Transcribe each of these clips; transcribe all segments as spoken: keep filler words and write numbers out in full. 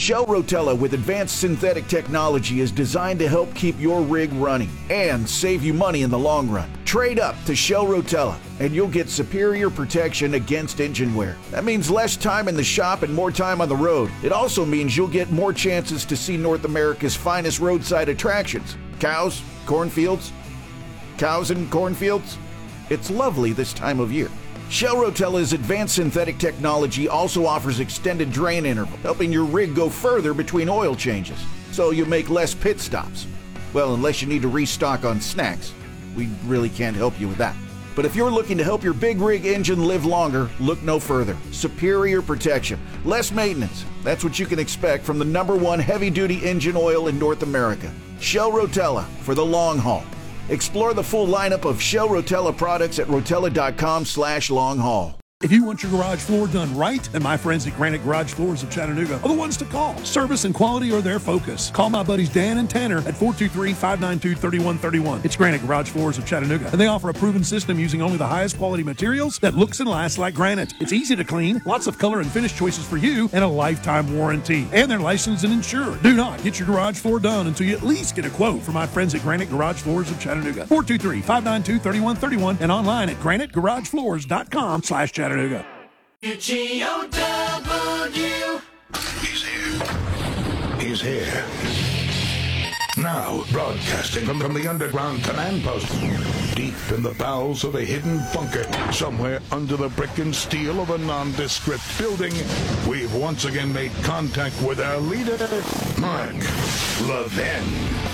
Shell Rotella with advanced synthetic technology is designed to help keep your rig running and save you money in the long run. Trade up to Shell Rotella and you'll get superior protection against engine wear. That means less time in the shop and more time on the road. It also means you'll get more chances to see North America's finest roadside attractions. Cows, cornfields, cows and cornfields. It's lovely this time of year. Shell Rotella's advanced synthetic technology also offers extended drain interval, helping your rig go further between oil changes, so you make less pit stops. Well, unless you need to restock on snacks. We really can't help you with that. But if you're looking to help your big rig engine live longer, look no further. Superior protection, less maintenance. That's what you can expect from the number one heavy-duty engine oil in North America. Shell Rotella for the long haul. Explore the full lineup of Shell Rotella products at rotella.com slash long haul. If you want your garage floor done right, then my friends at Granite Garage Floors of Chattanooga are the ones to call. Service and quality are their focus. Call my buddies Dan and Tanner at four two three, five nine two, three one three one. It's Granite Garage Floors of Chattanooga, and they offer a proven system using only the highest quality materials that looks and lasts like granite. It's easy to clean, lots of color and finish choices for you, and a lifetime warranty. And they're licensed and insured. Do not get your garage floor done until you at least get a quote from my friends at Granite Garage Floors of Chattanooga. four two three, five nine two, three one three one and online at granite garage floors dot com slash Chattanooga. G O W. He's here. He's here. Now, broadcasting from, from the underground command post, deep in the bowels of a hidden bunker, somewhere under the brick and steel of a nondescript building, we've once again made contact with our leader, Mark Levin.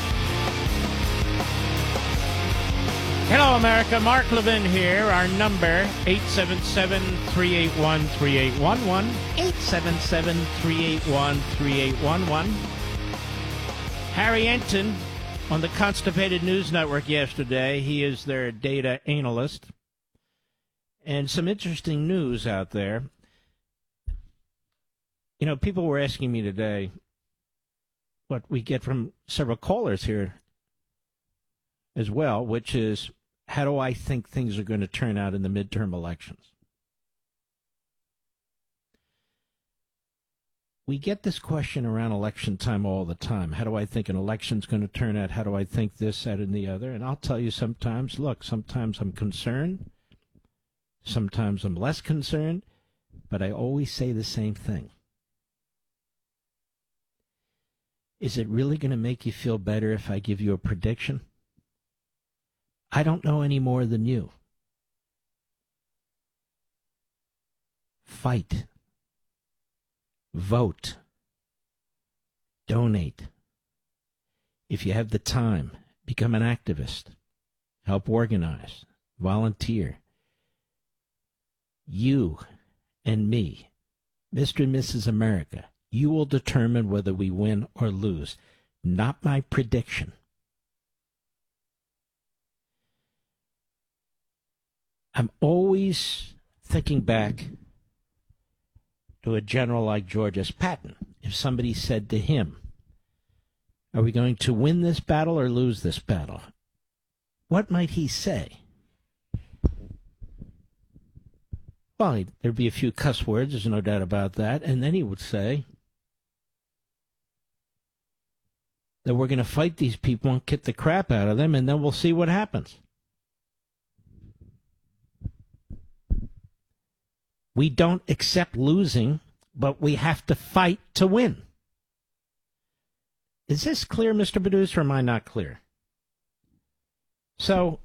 Hello, America. Mark Levin here. Our number, eight seven seven, three eight one, three eight one one, eight seven seven, three eight one, three eight one one. Harry Enton on the Constipated News Network yesterday. He is their data analyst. And some interesting news out there. You know, people were asking me today what we get from several callers here as well, which is, how do I think things are going to turn out in the midterm elections? We get this question around election time all the time. How do I think an election's going to turn out? How do I think this, that, and the other? And I'll tell you sometimes, look, sometimes I'm concerned. Sometimes I'm less concerned. But I always say the same thing. Is it really going to make you feel better if I give you a prediction? I don't know any more than you. Fight. Vote. Donate. If you have the time, become an activist. Help organize. Volunteer. You and me, Mister and Missus America, you will determine whether we win or lose. Not my prediction. I'm always thinking back to a general like George S. Patton. If somebody said to him, are we going to win this battle or lose this battle? What might he say? Well, there'd be a few cuss words, there's no doubt about that. And then he would say that we're going to fight these people and kick the crap out of them, and then we'll see what happens. We don't accept losing, but we have to fight to win. Is this clear, Mister Producer, or am I not clear? So,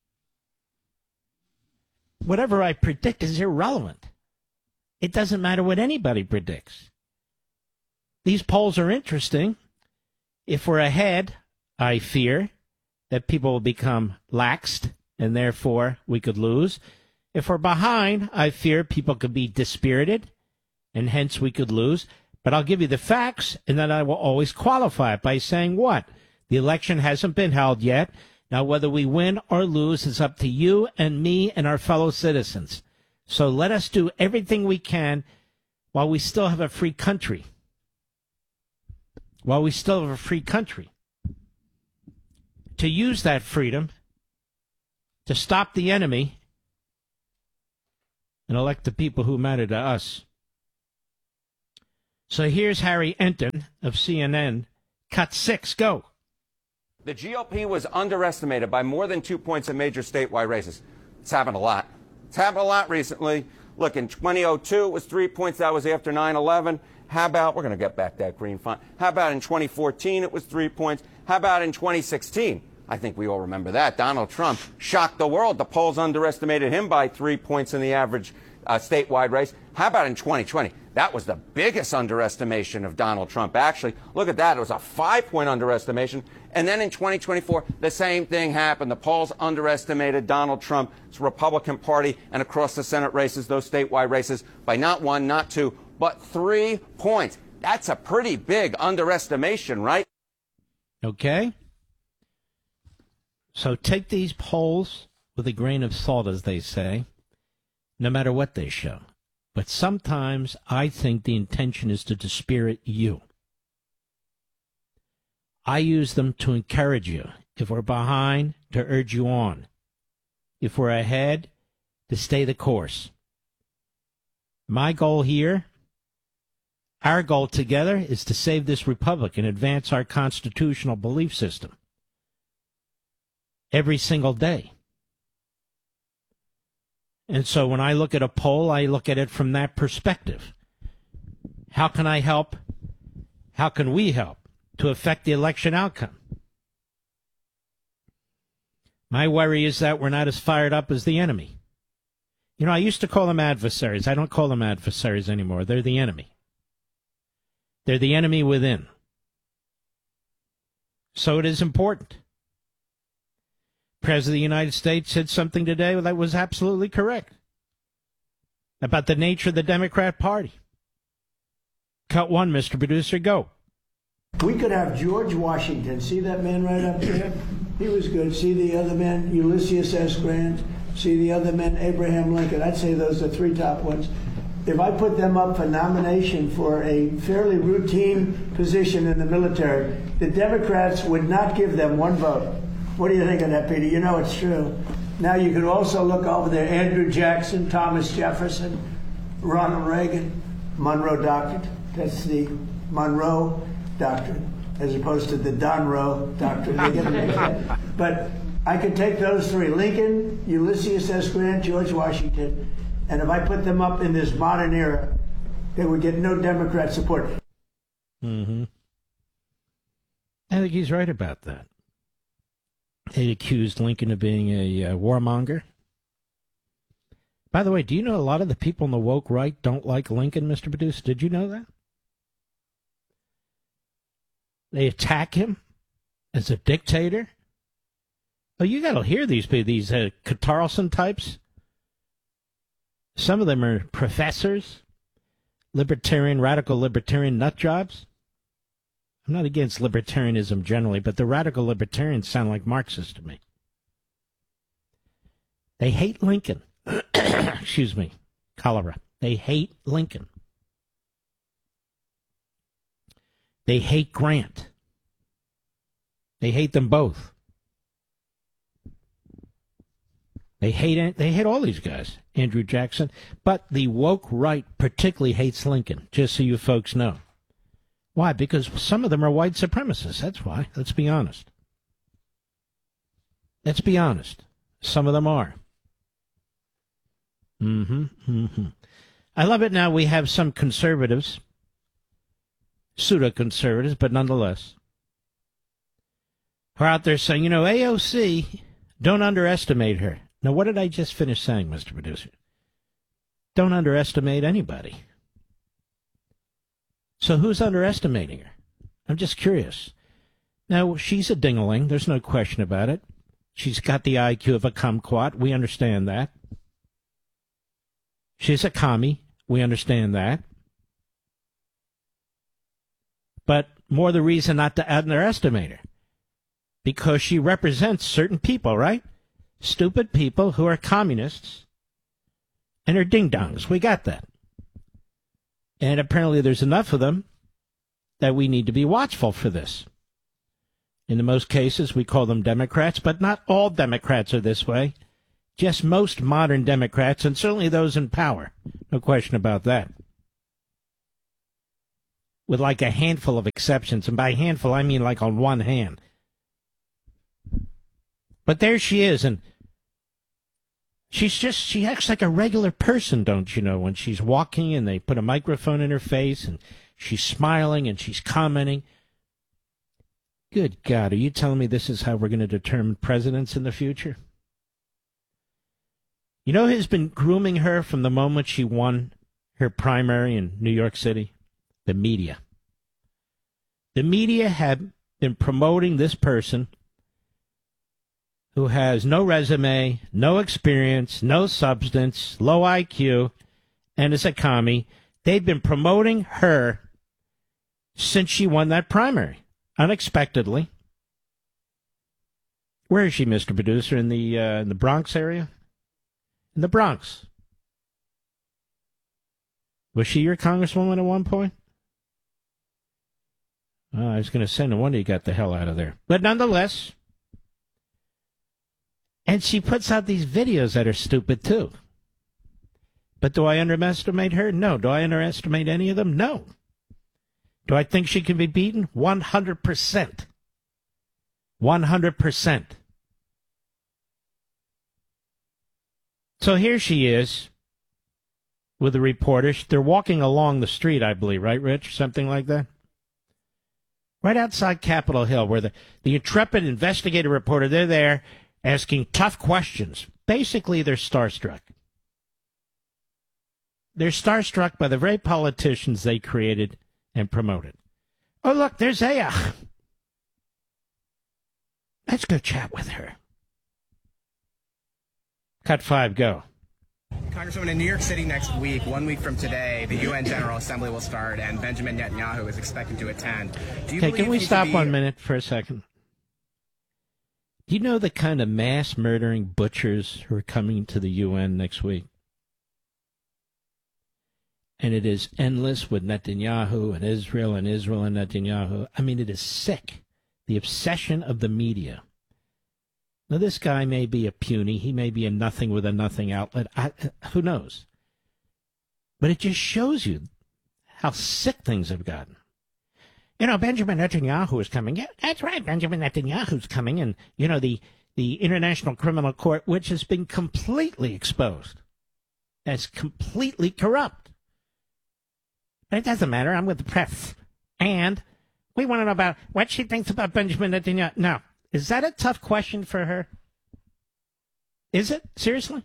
whatever I predict is irrelevant. It doesn't matter what anybody predicts. These polls are interesting. If we're ahead, I fear that people will become laxed, and therefore we could lose. If we're behind, I fear people could be dispirited, and hence we could lose. But I'll give you the facts, and then I will always qualify it by saying what? The election hasn't been held yet. Now, whether we win or lose is up to you and me and our fellow citizens. So let us do everything we can while we still have a free country. While we still have a free country. To use that freedom to stop the enemy and elect the people who matter to us. So here's Harry Enton of C N N. Cut six, go. The G O P was underestimated by more than two points in major statewide races. It's happened a lot. It's happened a lot recently. Look, in twenty oh two, it was three points. That was after nine eleven. How about, we're going to get back that green font. How about in twenty fourteen, it was three points. How about in twenty sixteen? I think we all remember that. Donald Trump shocked the world. The polls underestimated him by three points in the average uh, statewide race. How about in twenty twenty? That was the biggest underestimation of Donald Trump. Actually, look at that. It was a five-point underestimation. And then in twenty twenty-four, the same thing happened. The polls underestimated Donald Trump's Republican Party and across the Senate races, those statewide races, by not one, not two, but three points. That's a pretty big underestimation, right? Okay. So take these polls with a grain of salt, as they say, no matter what they show. But sometimes I think the intention is to dispirit you. I use them to encourage you. If we're behind, to urge you on. If we're ahead, to stay the course. My goal here, our goal together, is to save this republic and advance our constitutional belief system. Every single day. And so when I look at a poll, I look at it from that perspective. How can I help? How can we help to affect the election outcome? My worry is that we're not as fired up as the enemy. You know, I used to call them adversaries. I don't call them adversaries anymore. They're the enemy. They're the enemy within. So it is important. President of the United States said something today that was absolutely correct about the nature of the Democrat Party. Cut one, Mister Producer, go. We could have George Washington. See that man right up there? He was good. See the other man, Ulysses S. Grant. See the other man, Abraham Lincoln. I'd say those are three top ones. If I put them up for nomination for a fairly routine position in the military, the Democrats would not give them one vote. What do you think of that, Peter? You know it's true. Now you could also look over there, Andrew Jackson, Thomas Jefferson, Ronald Reagan, Monroe Doctrine. That's the Monroe Doctrine, as opposed to the Donroe Doctrine. But I could take those three, Lincoln, Ulysses S. Grant, George Washington, and if I put them up in this modern era, they would get no Democrat support. Mm-hmm. I think he's right about that. They accused Lincoln of being a uh, warmonger. By the way, do you know a lot of the people in the woke right don't like Lincoln, Mister Producer? Did you know that? They attack him as a dictator. Oh, you got to hear these people, these uh, Carlson types. Some of them are professors, libertarian, radical libertarian nut jobs. I'm not against libertarianism generally, but the radical libertarians sound like Marxists to me. They hate Lincoln. Excuse me, cholera. They hate Lincoln. They hate Grant. They hate them both. They hate they hate all these guys, Andrew Jackson. But the woke right particularly hates Lincoln, just so you folks know. Why? Because some of them are white supremacists. That's why. Let's be honest. Let's be honest. Some of them are. Mm-hmm. Mm-hmm. I love it now we have some conservatives, pseudo-conservatives, but nonetheless, who are out there saying, you know, A O C, don't underestimate her. Now, what did I just finish saying, Mister Producer? Don't underestimate anybody. So who's underestimating her? I'm just curious. Now, she's a ding-a-ling. There's no question about it. She's got the I Q of a kumquat. We understand that. She's a commie. We understand that. But more the reason not to underestimate her. Because she represents certain people, right? Stupid people who are communists and are ding-dongs. We got that. And apparently there's enough of them that we need to be watchful for this. In the most cases, we call them Democrats, but not all Democrats are this way. Just most modern Democrats, and certainly those in power. No question about that. with like a handful of exceptions. And by handful, I mean like on one hand. But there she is, and she's just, she acts like a regular person, don't you know, when she's walking and they put a microphone in her face and she's smiling and she's commenting. Good God, are you telling me this is how we're going to determine presidents in the future? You know who's been grooming her from the moment she won her primary in New York City? The media. The media have been promoting this person who has no resume, no experience, no substance, low I Q, and is a commie. They've been promoting her since she won that primary, unexpectedly. Where is she, Mister Producer? In the uh, in the Bronx area? In the Bronx. Was she your congresswoman at one point? Oh, I was going to say, no wonder you got the hell out of there. But nonetheless, and she puts out these videos that are stupid, too. But do I underestimate her? No. Do I underestimate any of them? No. Do I think she can be beaten? one hundred percent. one hundred percent. So here she is with the reporters. They're walking along the street, I believe, right, Rich? Something like that? Right outside Capitol Hill, where the, the intrepid investigative reporter, they're there asking tough questions. Basically, they're starstruck. They're starstruck by the very politicians they created and promoted. Oh, look, there's Aya. Let's go chat with her. Cut five, go. Congresswoman, in New York City next week, one week from today, the U N General Assembly will start, and Benjamin Netanyahu is expected to attend. Do you okay, can we stop be... one minute for a second? Do you know the kind of mass murdering butchers who are coming to the U N next week? And it is endless with Netanyahu and Israel and Israel and Netanyahu. I mean, it is sick. The obsession of the media. Now, this guy may be a puny. He may be a nothing with a nothing outlet. I, who knows? But it just shows you how sick things have gotten. You know, Benjamin Netanyahu is coming. Yeah, that's right. Benjamin Netanyahu's coming. And, you know, the, the International Criminal Court, which has been completely exposed as completely corrupt. But it doesn't matter. I'm with the press. And we want to know about what she thinks about Benjamin Netanyahu. Now, is that a tough question for her? Is it? Seriously?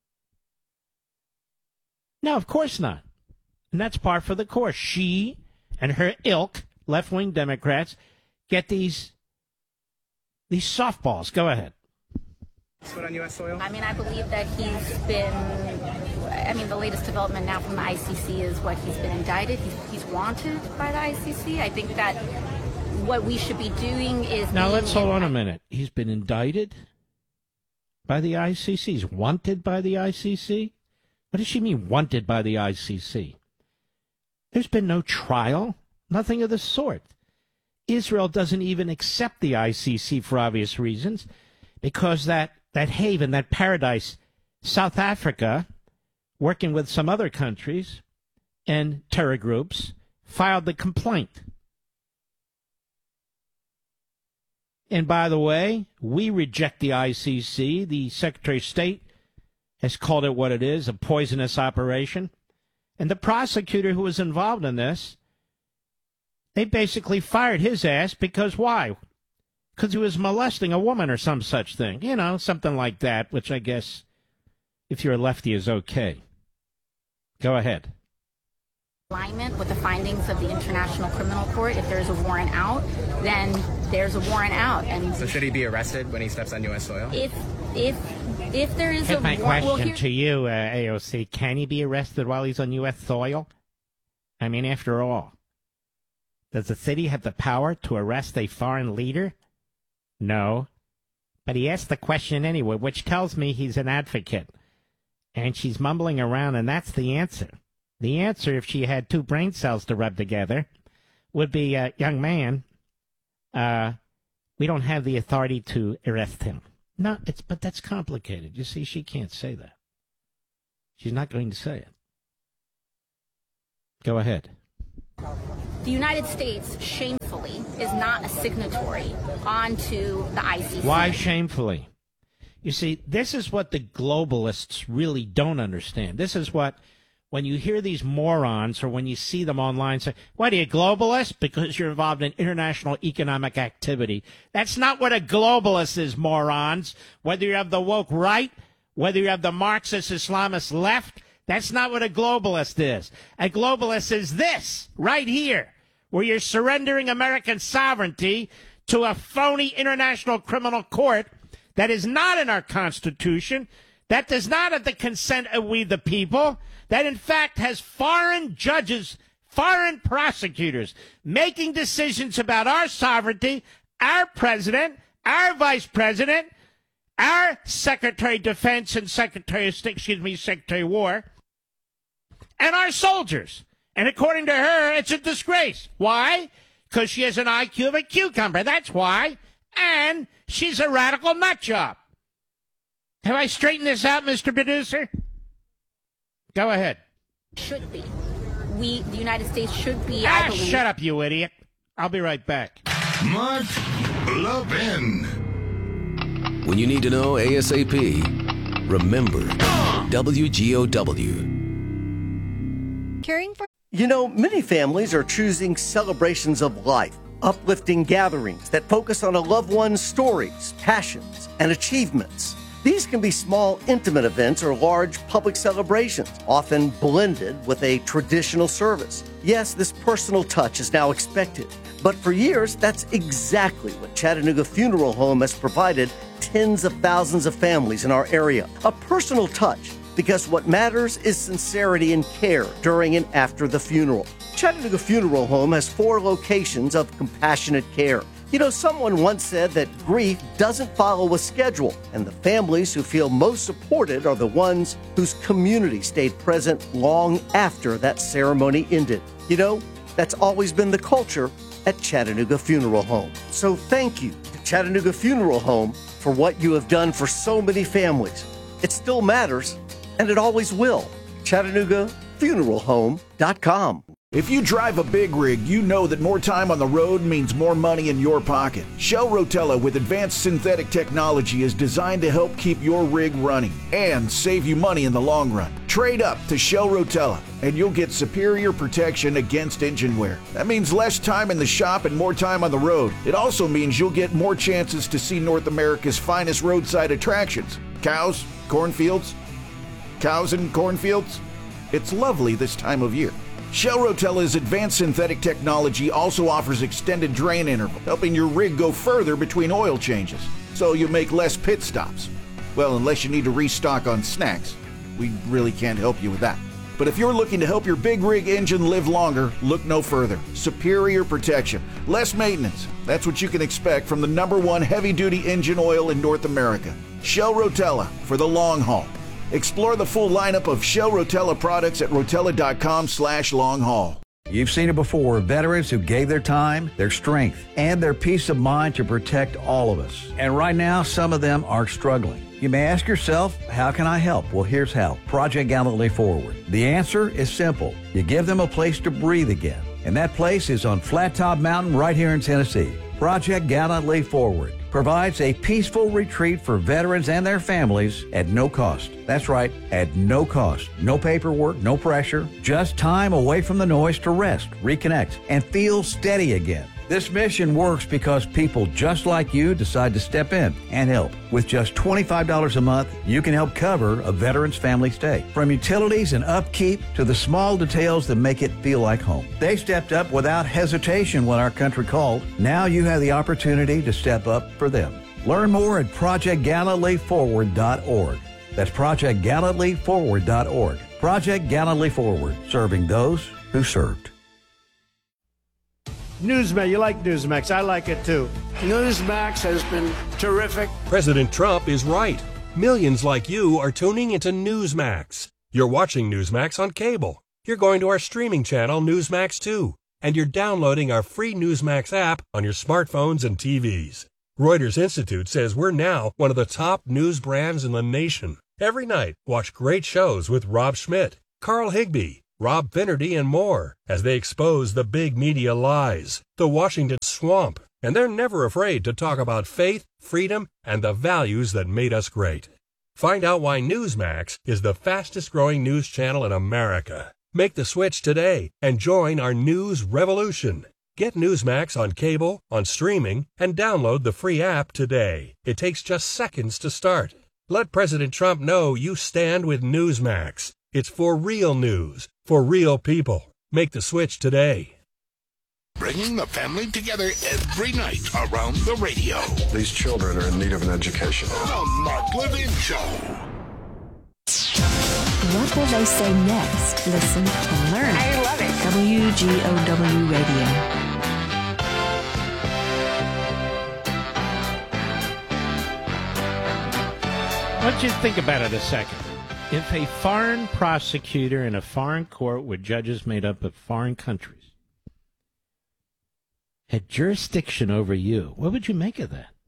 No, of course not. And that's par for the course. She and her ilk, left-wing Democrats, get these these softballs. Go ahead. Foot on U S soil? I mean, I believe that he's been, I mean, the latest development now from the I C C is what he's been indicted. He's, he's wanted by the I C C. I think that what we should be doing is... Now, let's hold on a minute. He's been indicted by the I C C? He's wanted by the I C C? What does she mean, wanted by the I C C? There's been no trial, nothing of the sort. Israel doesn't even accept the I C C for obvious reasons, because that, that haven, that paradise, South Africa, working with some other countries and terror groups, filed the complaint. And by the way, we reject the I C C. The Secretary of State has called it what it is, a poisonous operation. And the prosecutor who was involved in this, they basically fired his ass because why? Because he was molesting a woman or some such thing. You know, something like that, which I guess, if you're a lefty, is okay. Go ahead. Alignment with the findings of the International Criminal Court. If there's a warrant out, then there's a warrant out. And so should he be arrested when he steps on U S soil? If if if there is Here's a my warrant, question well, here, to you, uh, A O C. Can he be arrested while he's on U S soil? I mean, after all, does the city have the power to arrest a foreign leader? No. But he asked the question anyway, which tells me he's an advocate. And she's mumbling around, and that's the answer. The answer, if she had two brain cells to rub together, would be, uh, young man, uh, we don't have the authority to arrest him. No, it's but that's complicated. You see, she can't say that. She's not going to say it. Go ahead. the United States, shamefully, is not a signatory onto the I C C. Why shamefully? You see, this is what the globalists really don't understand. This is what, when you hear these morons or when you see them online say, what are you, globalist? Because you're involved in international economic activity. That's not what a globalist is, morons. Whether you have the woke right, whether you have the Marxist Islamist left, that's not what a globalist is. A globalist is this, right here, where you're surrendering American sovereignty to a phony international criminal court that is not in our Constitution, that does not have the consent of we the people, that in fact has foreign judges, foreign prosecutors making decisions about our sovereignty, our president, our vice president, our Secretary of Defense and Secretary of State, excuse me, Secretary of War, and our soldiers. And according to her, it's a disgrace. Why? Because she has an I Q of a cucumber. That's why. And she's a radical nutjob. Have I straightened this out, Mister Producer? Go ahead. Should be. We, the United States, should be. Ah, I believe. Shut up, you idiot. I'll be right back. Mark Levin. When you need to know ASAP, remember W G O W. Caring for. You know, many families are choosing celebrations of life, uplifting gatherings that focus on a loved one's stories, passions, and achievements. These can be small, intimate events or large public celebrations, often blended with a traditional service. Yes, this personal touch is now expected, but for years, that's exactly what Chattanooga Funeral Home has provided tens of thousands of families in our area. A personal touch, because what matters is sincerity and care during and after the funeral. Chattanooga Funeral Home has four locations of compassionate care. You know, someone once said that grief doesn't follow a schedule, and the families who feel most supported are the ones whose community stayed present long after that ceremony ended. You know, that's always been the culture at Chattanooga Funeral Home. So thank you to Chattanooga Funeral Home for what you have done for so many families. It still matters, and it always will. Chattanooga Funeral Home dot com. If you drive a big rig, you know that more time on the road means more money in your pocket. Shell Rotella with advanced synthetic technology is designed to help keep your rig running and save you money in the long run. Trade up to Shell Rotella and you'll get superior protection against engine wear. That means less time in the shop and more time on the road. It also means you'll get more chances to see North America's finest roadside attractions. Cows, cornfields, cows and cornfields. It's lovely this time of year. Shell Rotella's advanced synthetic technology also offers extended drain interval, helping your rig go further between oil changes, so you make less pit stops. Well, unless you need to restock on snacks. We really can't help you with that. But if you're looking to help your big rig engine live longer, look no further. Superior protection, less maintenance. That's what you can expect from the number one heavy-duty engine oil in North America. Shell Rotella for the long haul. Explore the full lineup of Shell Rotella products at rotella.com slash long haul. You've seen it before, veterans who gave their time, their strength, and their peace of mind to protect all of us. And right now, some of them are struggling. You may ask yourself, how can I help? Well, here's how. Project Gallantly Forward. The answer is simple. You give them a place to breathe again. And that place is on Flat Top Mountain right here in Tennessee. Project Gallantly Forward provides a peaceful retreat for veterans and their families at no cost. That's right, at no cost. No paperwork, no pressure, just time away from the noise to rest, reconnect, and feel steady again. This mission works because people just like you decide to step in and help. With just twenty-five dollars a month, you can help cover a veteran's family stay. From utilities and upkeep to the small details that make it feel like home. They stepped up without hesitation when our country called. Now you have the opportunity to step up for them. Learn more at project gallantly forward dot org. That's project gallantly forward dot org. Project Gallantly Forward, serving those who served. Newsmax, you like Newsmax. I like it too. Newsmax has been terrific. President Trump is right. Millions like you are tuning into Newsmax. You're watching Newsmax on cable. You're going to our streaming channel, Newsmax two. And you're downloading our free Newsmax app on your smartphones and T Vs. Reuters Institute says we're now one of the top news brands in the nation. Every night, watch great shows with Rob Schmidt, Carl Higbie, Rob Finnerty, and more as they expose the big media lies, the Washington swamp, and they're never afraid to talk about faith, freedom, and the values that made us great. Find out why Newsmax is the fastest growing news channel in America. Make the switch today and join our news revolution. Get Newsmax on cable, on streaming, and download the free app today. It takes just seconds to start. Let President Trump know you stand with Newsmax. It's for real news, for real people. Make the switch today. Bringing the family together every night around the radio. These children are in need of an education. The Mark Levin Show. What will they say next? Listen and learn. I love it. W G O W Radio. I want you to think about it a second. If a foreign prosecutor in a foreign court with judges made up of foreign countries had jurisdiction over you, what would you make of that?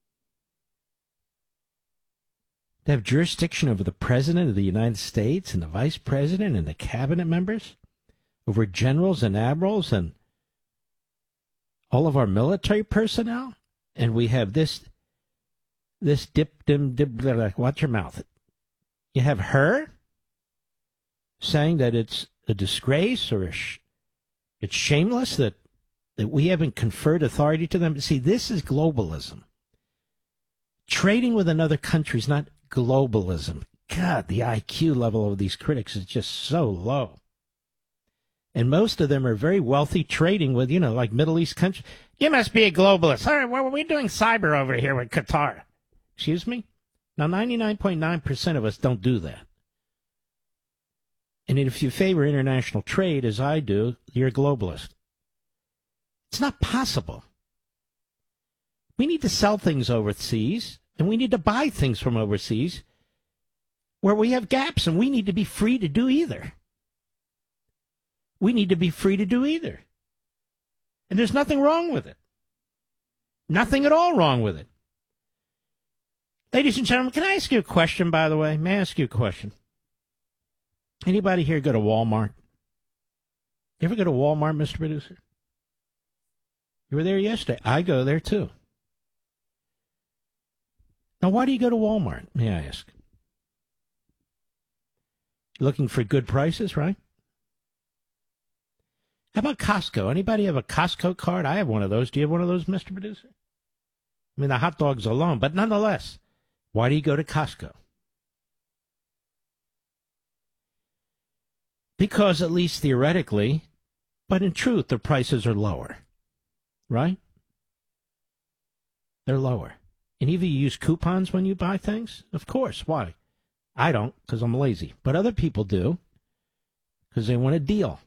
To have jurisdiction over the President of the United States and the Vice President and the cabinet members, over generals and admirals and all of our military personnel, and we have this this dip dim dip blah, blah, watch your mouth. You have her saying that it's a disgrace or a sh- it's shameless that that we haven't conferred authority to them. See, this is globalism. Trading with another country is not globalism. God, the I Q level of these critics is just so low. And most of them are very wealthy, trading with, you know, like Middle East countries. You must be a globalist. All right, well, we're doing cyber over here with Qatar. Excuse me? Now, ninety-nine point nine percent of us don't do that. And if you favor international trade, as I do, you're a globalist. It's not possible. We need to sell things overseas, and we need to buy things from overseas where we have gaps, and we need to be free to do either. We need to be free to do either. And there's nothing wrong with it. Nothing at all wrong with it. Ladies and gentlemen, can I ask you a question, by the way? May I ask you a question? Anybody here go to Walmart? You ever go to Walmart, Mister Producer? You were there yesterday. I go there, too. Now, why do you go to Walmart, may I ask? Looking for good prices, right? How about Costco? Anybody have a Costco card? I have one of those. Do you have one of those, Mister Producer? I mean, the hot dogs alone, but nonetheless, why do you go to Costco? Because at least theoretically, but in truth, the prices are lower, right? They're lower. And even you use coupons when you buy things? Of course. Why? I don't, because I'm lazy. But other people do, because they want a deal.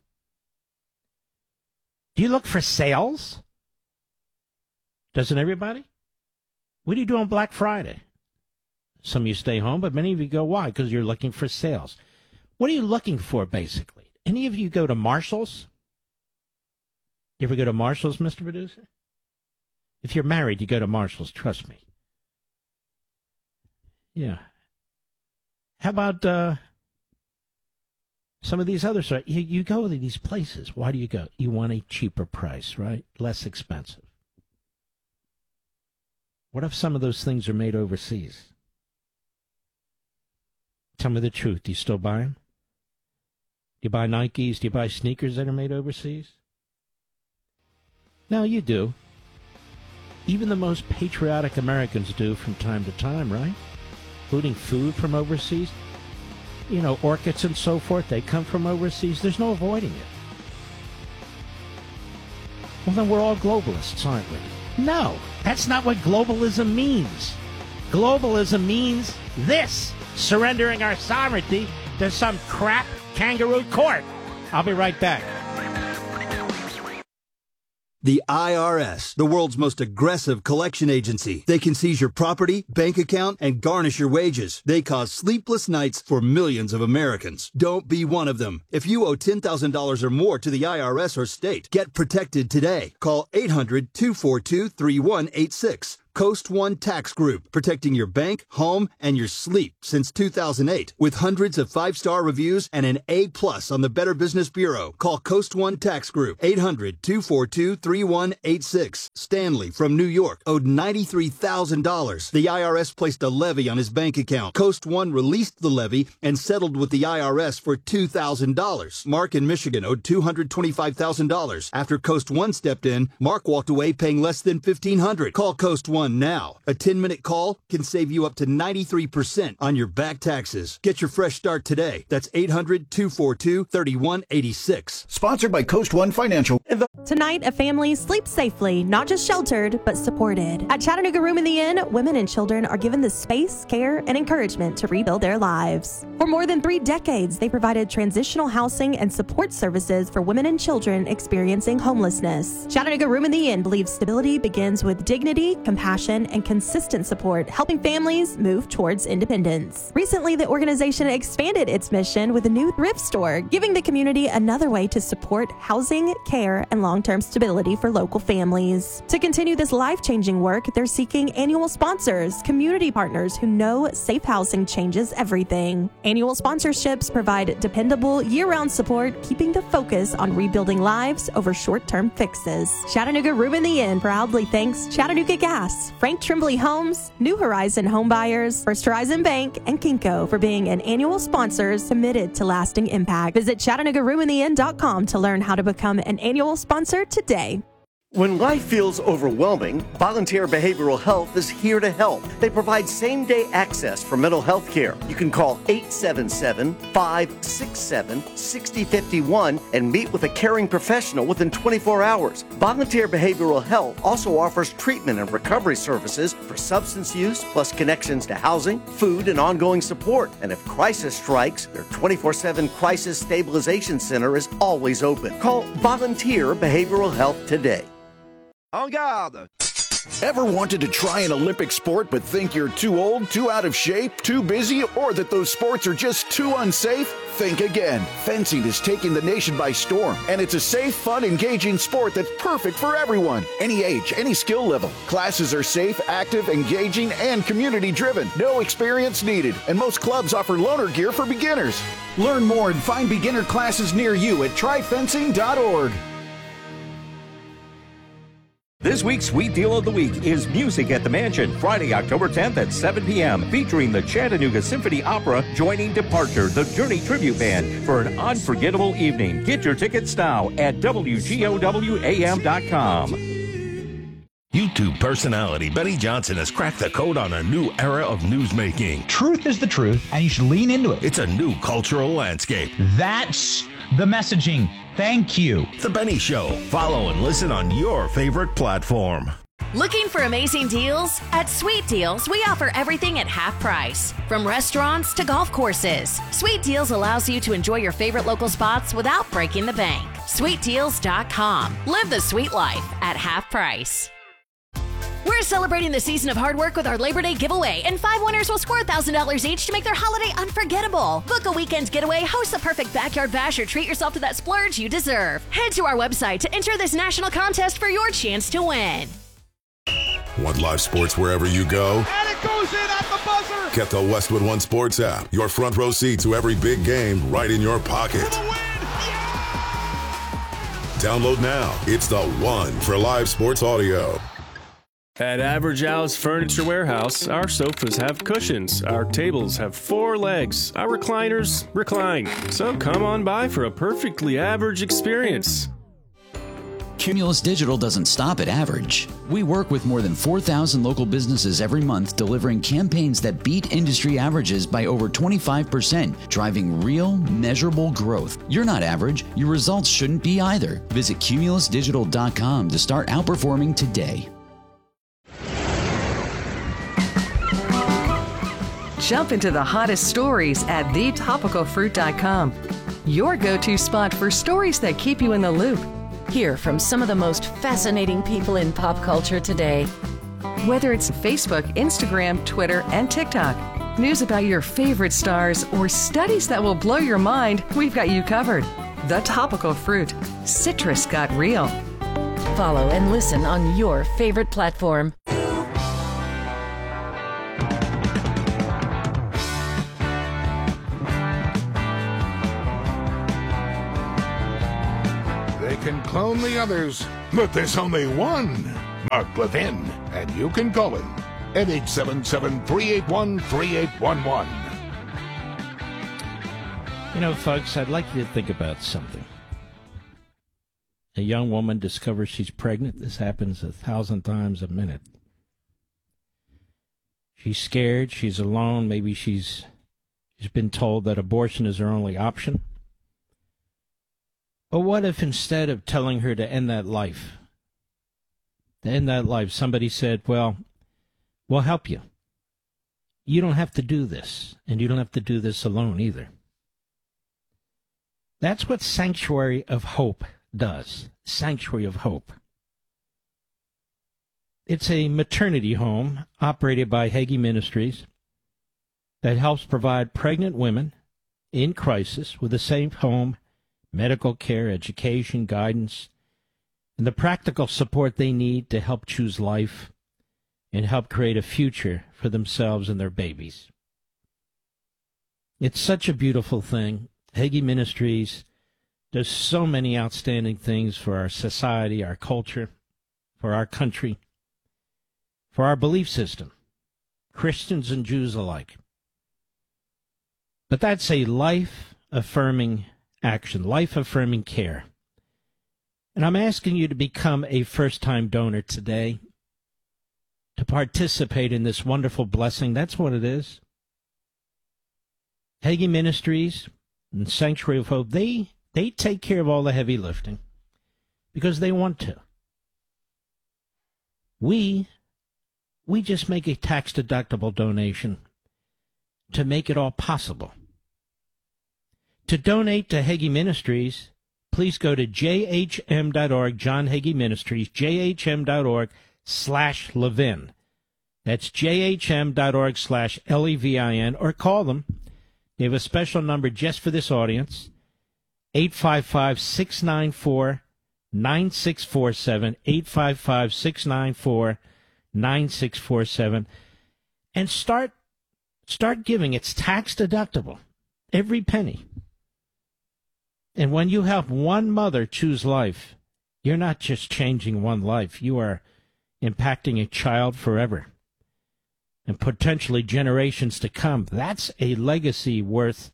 Do you look for sales? Doesn't everybody? What do you do on Black Friday? Some of you stay home, but many of you go, why? Because you're looking for sales. What are you looking for, basically? Any of you go to Marshall's? You ever go to Marshall's, Mister Producer? If you're married, you go to Marshall's, trust me. Yeah. How about uh, some of these other stores? You, you go to these places. Why do you go? You want a cheaper price, right? Less expensive. What if some of those things are made overseas? Tell me the truth. Do you still buy them? Do you buy Nikes? Do you buy sneakers that are made overseas? No, you do. Even the most patriotic Americans do from time to time, right? Including food from overseas. You know, orchids and so forth, they come from overseas. There's no avoiding it. Well, then we're all globalists, aren't we? No, that's not what globalism means. Globalism means this, surrendering our sovereignty to some crap kangaroo court. I'll be right back. The I R S, the world's most aggressive collection agency. They can seize your property, bank account, and garnish your wages. They cause sleepless nights for millions of Americans. Don't be one of them. If you owe ten thousand dollars or more to the I R S or state, get protected today. Call eight hundred, two four two, three one eight six. Coast One Tax Group, protecting your bank, home, and your sleep since two thousand eight. With hundreds of five-star reviews and an A plus on the Better Business Bureau. Call Coast One Tax Group, eight hundred, two four two, three one eight six. Stanley from New York owed ninety-three thousand dollars. The I R S placed a levy on his bank account. Coast One released the levy and settled with the I R S for two thousand dollars. Mark in Michigan owed two hundred twenty-five thousand dollars. After Coast One stepped in, Mark walked away paying less than fifteen hundred dollars. Call Coast One now. A ten-minute call can save you up to ninety-three percent on your back taxes. Get your fresh start today. That's eight hundred, two four two, three one eight six. Sponsored by Coast One Financial. Tonight, a family sleeps safely, not just sheltered, but supported. At Chattanooga Room in the Inn, women and children are given the space, care, and encouragement to rebuild their lives. For more than three decades, they provided transitional housing and support services for women and children experiencing homelessness. Chattanooga Room in the Inn believes stability begins with dignity, compassion, and consistent support, helping families move towards independence. Recently, the organization expanded its mission with a new thrift store, giving the community another way to support housing, care, and long-term stability for local families. To continue this life-changing work, they're seeking annual sponsors, community partners who know safe housing changes everything. Annual sponsorships provide dependable year-round support, keeping the focus on rebuilding lives over short-term fixes. Chattanooga Room in the Inn proudly thanks Chattanooga Gas, Frank Tremblay Homes, New Horizon Home Buyers, First Horizon Bank, and Kinko for being an annual sponsors committed to lasting impact. Visit Chattanooga Room in the Inn dot com to learn how to become an annual sponsor today. When life feels overwhelming, Volunteer Behavioral Health is here to help. They provide same-day access for mental health care. You can call eight seven seven, five six seven, six zero five one and meet with a caring professional within twenty-four hours. Volunteer Behavioral Health also offers treatment and recovery services for substance use, plus connections to housing, food, and ongoing support. And if crisis strikes, their twenty-four seven Crisis Stabilization Center is always open. Call Volunteer Behavioral Health today. En garde! Ever wanted to try an Olympic sport but think you're too old, too out of shape, too busy, or that those sports are just too unsafe? Think again. Fencing is taking the nation by storm, and it's a safe, fun, engaging sport that's perfect for everyone. Any age, any skill level. Classes are safe, active, engaging, and community-driven. No experience needed, and most clubs offer loaner gear for beginners. Learn more and find beginner classes near you at try fencing dot org. This week's Sweet Deal of the Week is Music at the Mansion, Friday, October tenth at seven p.m., featuring the Chattanooga Symphony Opera joining Departure, the Journey Tribute Band, for an unforgettable evening. Get your tickets now at W G O W A M dot com. YouTube personality Benny Johnson has cracked the code on a new era of newsmaking. Truth is the truth, and you should lean into it. It's a new cultural landscape. That's the messaging. Thank you. The Benny Show. Follow and listen on your favorite platform. Looking for amazing deals? At Sweet Deals, we offer everything at half price. From restaurants to golf courses. Sweet Deals allows you to enjoy your favorite local spots without breaking the bank. sweet deals dot com. Live the sweet life at half price. We're celebrating the season of hard work with our Labor Day giveaway, and five winners will score one thousand dollars each to make their holiday unforgettable. Book a weekend getaway, host the perfect backyard bash, or treat yourself to that splurge you deserve. Head to our website to enter this national contest for your chance to win. Want live sports wherever you go? And it goes in at the buzzer! Get the Westwood One Sports app. Your front row seat to every big game right in your pocket. For the win! Download now. It's the one for live sports audio. At Average Al's Furniture Warehouse, our sofas have cushions, our tables have four legs, our recliners recline. So come on by for a perfectly average experience. Cumulus Digital doesn't stop at average. We work with more than four thousand local businesses every month, delivering campaigns that beat industry averages by over twenty-five percent, driving real, measurable growth. You're not average. Your results shouldn't be either. Visit cumulus digital dot com to start outperforming today. Jump into the hottest stories at the topical fruit dot com. Your go-to spot for stories that keep you in the loop. Hear from some of the most fascinating people in pop culture today. Whether it's Facebook, Instagram, Twitter, and TikTok, news about your favorite stars, or studies that will blow your mind, we've got you covered. The Topical Fruit. Citrus got real. Follow and listen on your favorite platform. clone the others, but there's only one Mark Levin, and you can call him at eight seven seven, three eight one, three eight one one. You know, folks, I'd like you to think about something. A young woman discovers she's pregnant. This happens a thousand times a minute. She's scared. She's alone. Maybe she's she's been told that abortion is her only option. But what if instead of telling her to end that life, to end that life, somebody said, well, we'll help you. You don't have to do this, and you don't have to do this alone either. That's what Sanctuary of Hope does. Sanctuary of Hope. It's a maternity home operated by Hagee Ministries that helps provide pregnant women in crisis with a safe home, medical care, education, guidance, and the practical support they need to help choose life and help create a future for themselves and their babies. It's such a beautiful thing. Hagee Ministries does so many outstanding things for our society, our culture, for our country, for our belief system, Christians and Jews alike. But that's a life-affirming action, life-affirming care. And I'm asking you to become a first-time donor today, to participate in this wonderful blessing. That's what it is. Hagee Ministries and Sanctuary of Hope, they, they take care of all the heavy lifting because they want to. We, we just make a tax-deductible donation to make it all possible. To donate to Hagee Ministries, please go to j h m dot org, John Hagee Ministries, j h m dot org slash Levin. That's j h m dot org slash L E V I N, or call them. They have a special number just for this audience, eight five five, six nine four, nine six four seven, eight five five, six nine four, nine six four seven, and start, start giving. It's tax deductible, every penny. And when you help one mother choose life, you're not just changing one life. You are impacting a child forever and potentially generations to come. That's a legacy worth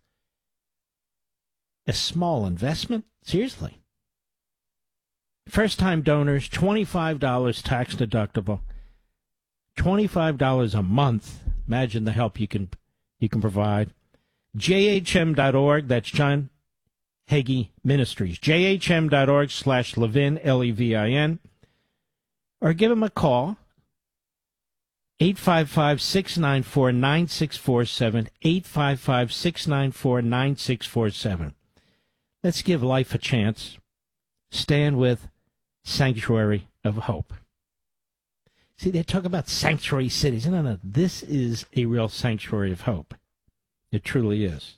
a small investment. Seriously. First-time donors, twenty-five dollars tax deductible, twenty-five dollars a month. Imagine the help you can you can provide. j h m dot org, that's John Hagee Ministries, j h m dot org slash Levin, L E V I N, or give him a call, eight five five, six nine four, nine six four seven, eight five five, six nine four, nine six four seven. Let's give life a chance. Stand with Sanctuary of Hope. See, they talk about sanctuary cities. No, no, this is a real sanctuary of hope. It truly is.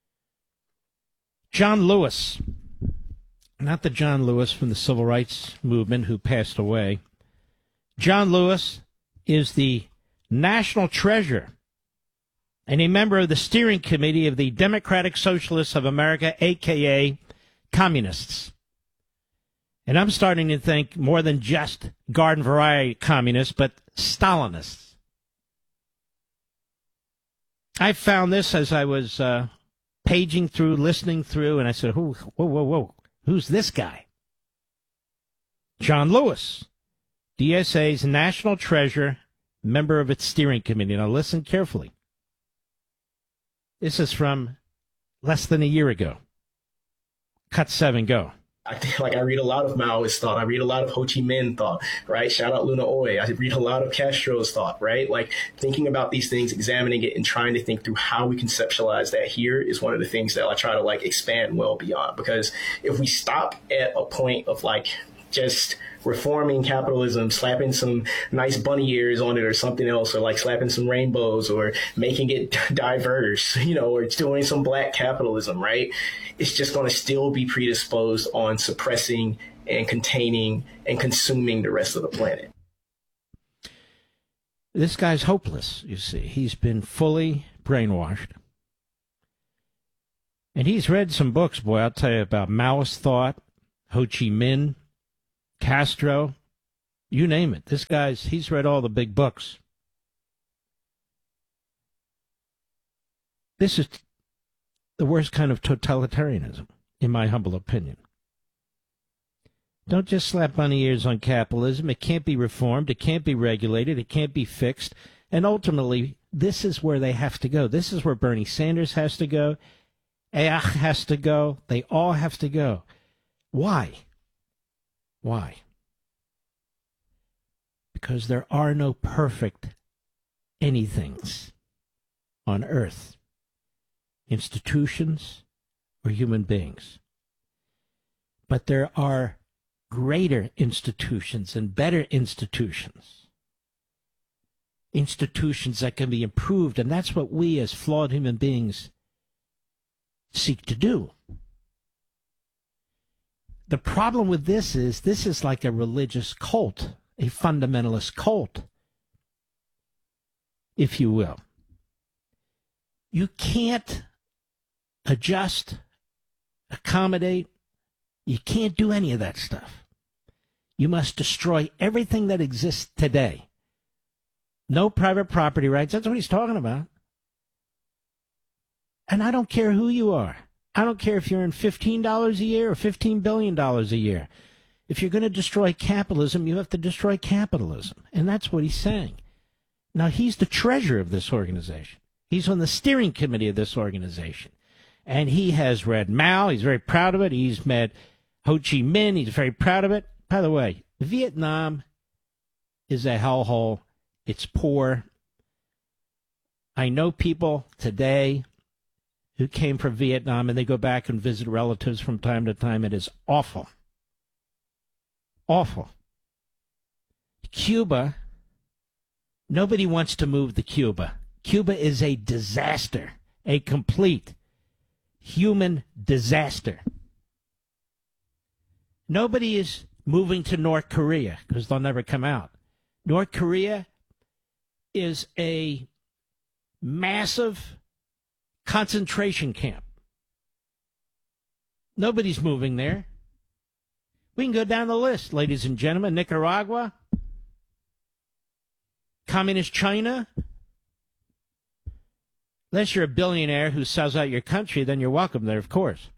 John Lewis, not the John Lewis from the Civil Rights Movement who passed away. John Lewis is the national treasurer and a member of the steering committee of the Democratic Socialists of America, a k a. Communists. And I'm starting to think more than just garden variety communists, but Stalinists. I found this as I was uh, paging through, listening through, and I said, whoa, whoa, whoa, whoa, who's this guy? John Lewis, D S A's national treasurer, member of its steering committee. Now listen carefully. This is from less than a year ago. Cut seven, go. I think, like, I read a lot of Maoist thought. I read a lot of Ho Chi Minh thought, right? Shout out Luna Oy. I read a lot of Castro's thought, right? Like, thinking about these things, examining it, and trying to think through how we conceptualize that here is one of the things that I try to, like, expand well beyond. Because if we stop at a point of, like, just reforming capitalism, slapping some nice bunny ears on it or something else, or like slapping some rainbows or making it diverse, you know, or doing some black capitalism, right? It's just going to still be predisposed on suppressing and containing and consuming the rest of the planet. This guy's hopeless, you see. He's been fully brainwashed. And he's read some books, boy, I'll tell you, about Maoist thought, Ho Chi Minh, Castro, you name it. This guy's, he's read all the big books. This is the worst kind of totalitarianism, in my humble opinion. Don't just slap bunny ears on capitalism. It can't be reformed. It can't be regulated. It can't be fixed. And ultimately, this is where they have to go. This is where Bernie Sanders has to go. Ayach has to go. They all have to go. Why? Why? Because there are no perfect anythings on earth, institutions or human beings. But there are greater institutions and better institutions. Institutions that can be improved, and that's what we as flawed human beings seek to do. The problem with this is, this is like a religious cult, a fundamentalist cult, if you will. You can't adjust, accommodate. You can't do any of that stuff. You must destroy everything that exists today. No private property rights. That's what he's talking about. And I don't care who you are. I don't care if you're in fifteen dollars a year or fifteen billion dollars a year. If you're going to destroy capitalism, you have to destroy capitalism. And that's what he's saying. Now, he's the treasurer of this organization. He's on the steering committee of this organization. And he has read Mao. He's very proud of it. He's met Ho Chi Minh. He's very proud of it. By the way, Vietnam is a hellhole. It's poor. I know people today who came from Vietnam, and they go back and visit relatives from time to time. It is awful. Awful. Cuba, nobody wants to move to Cuba. Cuba is a disaster, a complete human disaster. Nobody is moving to North Korea because they'll never come out. North Korea is a massive concentration camp. Nobody's moving there. We can go down the list, ladies and gentlemen. Nicaragua, Communist China. Unless you're a billionaire who sells out your country, then you're welcome there, of course.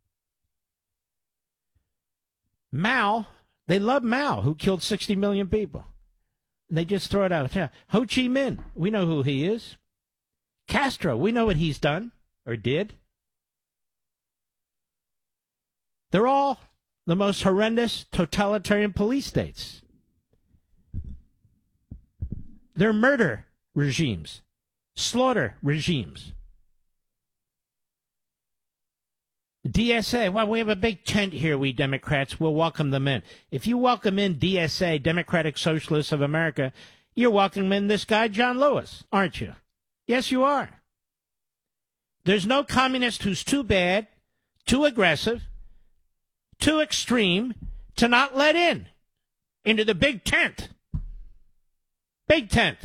Mao, they love Mao, who killed sixty million people. They just throw it out. Yeah. Ho Chi Minh, we know who he is. Castro, we know what he's done or did. They're all the most horrendous totalitarian police states. They're murder regimes, slaughter regimes. D S A, well, we have a big tent here, we Democrats. We'll welcome them in. If you welcome in D S A, Democratic Socialists of America, you're welcoming in this guy, John Lewis, aren't you? Yes, you are. There's no communist who's too bad, too aggressive, too extreme to not let in into the big tent. Big tent.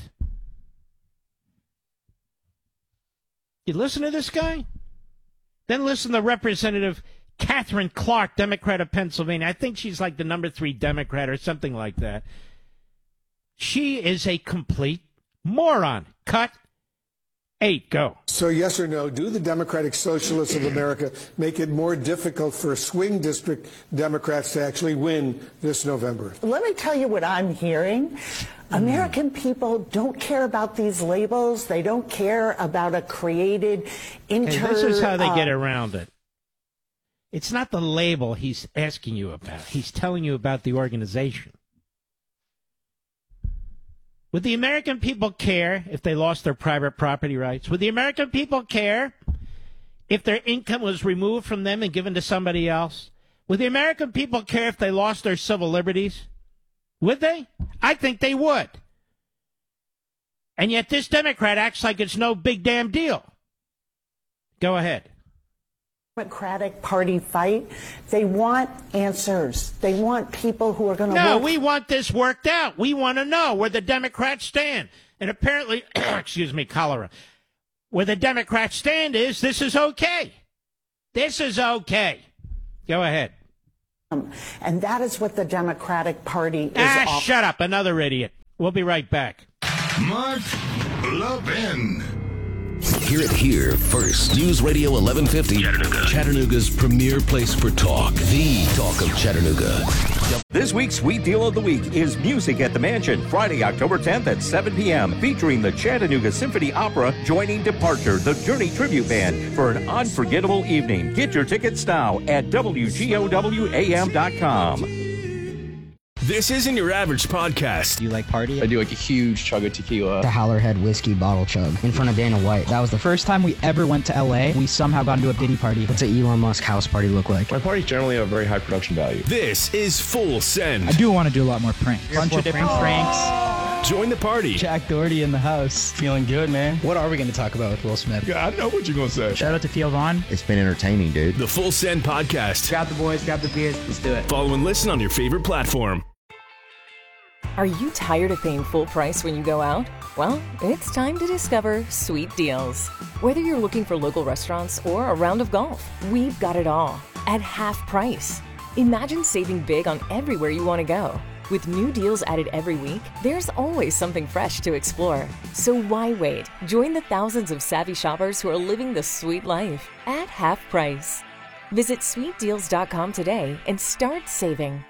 You listen to this guy? Then listen to Representative Catherine Clark, Democrat of Pennsylvania. I think she's like the number three Democrat or something like that. She is a complete moron. Cut. Eight, go. So yes or no, do the Democratic Socialists of America make it more difficult for swing district Democrats to actually win this November? Let me tell you what I'm hearing. American people don't care about these labels. They don't care about a created inter... And this is how they uh, get around it. It's not the label he's asking you about. He's telling you about the organization. Would the American people care if they lost their private property rights? Would the American people care if their income was removed from them and given to somebody else? Would the American people care if they lost their civil liberties? Would they? I think they would. And yet this Democrat acts like it's no big damn deal. Go ahead. Democratic Party fight. They want answers. They want people who are going to No, work. we want this worked out. We want to know where the Democrats stand. And apparently, excuse me, cholera. Where the Democrats stand is this is okay. This is okay. Go ahead. And that is what the Democratic Party is Ah, offering. shut up. Another idiot. We'll be right back. Mark Levin. Hear it here first. News Radio eleven fifty, Chattanooga. Chattanooga's premier place for talk. The talk of Chattanooga. This week's Sweet Deal of the Week is Music at the Mansion, Friday, October tenth at seven p.m., featuring the Chattanooga Symphony Opera joining Departure, the Journey Tribute Band, for an unforgettable evening. Get your tickets now at W G O W A M dot com. This isn't your average podcast. Do you like party? I do like a huge chug of tequila. The Howlerhead whiskey bottle chug in front of Dana White. That was the first time we ever went to L A. We somehow got into a Diddy party. What's an Elon Musk house party look like? My parties generally have a very high production value. This is Full Send. I do want to do a lot more pranks. A bunch of different pranks. Join the party. Jack Doherty in the house. Feeling good, man. What are we going to talk about with Will Smith? Yeah, I know what you're going to say. Shout out to Theo Vaughn. It's been entertaining, dude. The Full Send Podcast. Grab the boys, grab the beers. Let's do it. Follow and listen on your favorite platform. Are you tired of paying full price when you go out? Well, it's time to discover Sweet Deals. Whether you're looking for local restaurants or a round of golf, we've got it all at half price. Imagine saving big on everywhere you want to go. With new deals added every week, there's always something fresh to explore. So why wait? Join the thousands of savvy shoppers who are living the sweet life at half price. Visit sweet deals dot com today and start saving.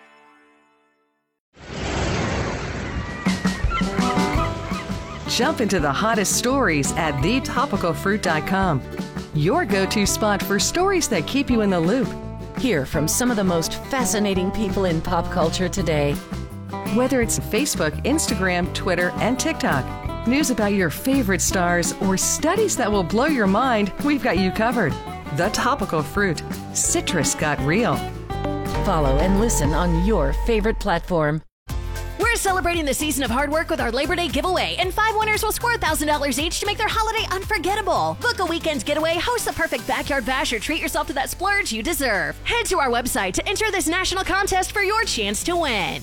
Jump into the hottest stories at the topical fruit dot com. Your go-to spot for stories that keep you in the loop. Hear from some of the most fascinating people in pop culture today. Whether it's Facebook, Instagram, Twitter, and TikTok, news about your favorite stars, or studies that will blow your mind, we've got you covered. The Topical Fruit. Citrus got real. Follow and listen on your favorite platform. We're celebrating the season of hard work with our Labor Day giveaway, and five winners will score one thousand dollars each to make their holiday unforgettable. Book a weekend getaway, host the perfect backyard bash, or treat yourself to that splurge you deserve. Head to our website to enter this national contest for your chance to win.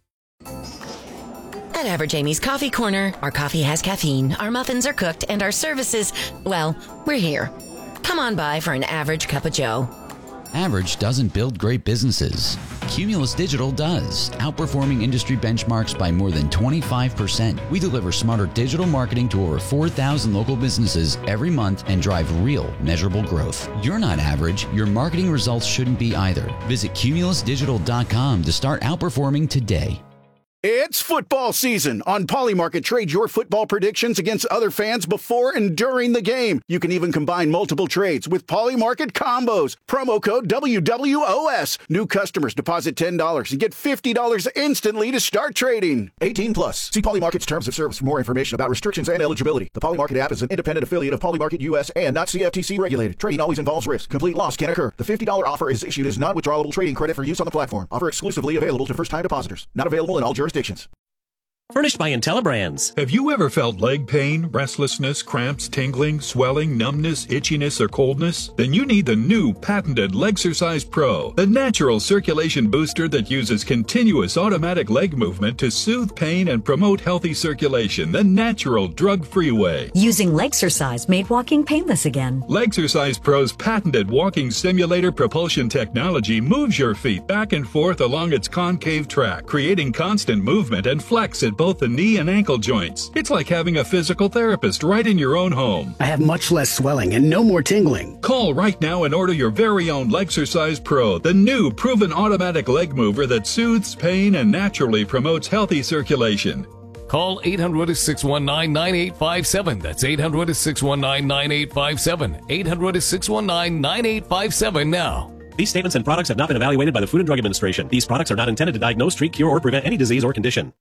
At Average Amy's Coffee Corner, our coffee has caffeine, our muffins are cooked, and our services, well, we're here. Come on by for an average cup of joe. Average doesn't build great businesses. Cumulus Digital does, outperforming industry benchmarks by more than twenty-five percent. We deliver smarter digital marketing to over four thousand local businesses every month and drive real, measurable growth. You're not average. Your marketing results shouldn't be either. Visit cumulus digital dot com to start outperforming today. It's football season. On Polymarket, trade your football predictions against other fans before and during the game. You can even combine multiple trades with Polymarket combos. Promo code W W O S. New customers deposit ten dollars and get fifty dollars instantly to start trading. eighteen plus. See Polymarket's terms of service for more information about restrictions and eligibility. The Polymarket app is an independent affiliate of Polymarket U S and not C F T C regulated. Trading always involves risk. Complete loss can occur. The fifty dollars offer is issued as non-withdrawable trading credit for use on the platform. Offer exclusively available to first-time depositors. Not available in all jurisdictions. Furnished by IntelliBrands. Have you ever felt leg pain, restlessness, cramps, tingling, swelling, numbness, itchiness, or coldness? Then you need the new patented Legsercise Pro, the natural circulation booster that uses continuous automatic leg movement to soothe pain and promote healthy circulation the natural, drug-free way. Using Legsercise made walking painless again. Legsercise Pro's patented walking simulator propulsion technology moves your feet back and forth along its concave track, creating constant movement and flex at both the knee and ankle joints. It's like having a physical therapist right in your own home. I have much less swelling and no more tingling. Call right now and order your very own Legsercise Pro, the new proven automatic leg mover that soothes pain and naturally promotes healthy circulation. Call eight hundred, six one nine, nine eight five seven. That's eight hundred, six one nine, nine eight five seven. eight hundred, six one nine, nine eight five seven now. These statements and products have not been evaluated by the Food and Drug Administration. These products are not intended to diagnose, treat, cure, or prevent any disease or condition.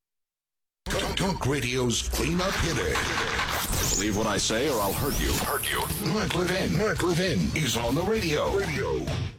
Talk Radio's cleanup hitter. Believe what I say or I'll hurt you. Hurt you. Mark Levin. Mark Levin. He's on the radio. Radio.